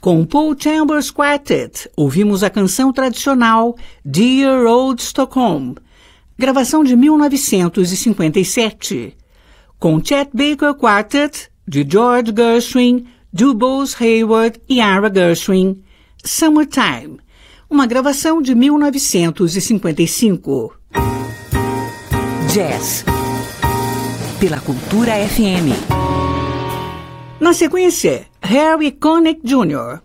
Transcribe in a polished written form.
Com Paul Chambers Quartet, ouvimos a canção tradicional Dear Old Stockholm, gravação de 1957. Com Chet Baker Quartet, de George Gershwin, DuBose Hayward e Ira Gershwin, Summertime, uma gravação de 1955. Jazz pela Cultura FM. Na sequência, Harry Connick Jr.,